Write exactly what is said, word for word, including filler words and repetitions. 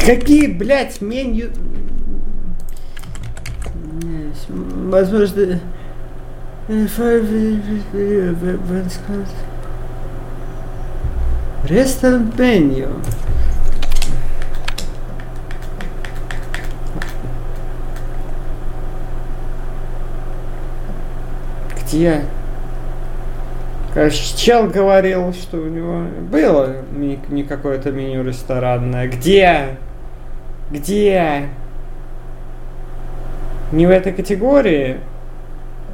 Какие, блядь, меню... Возможно... Ресторан меню. Где? Короче, чел говорил, что у него было не, не какое-то меню ресторанное. Где? Где? Не в этой категории?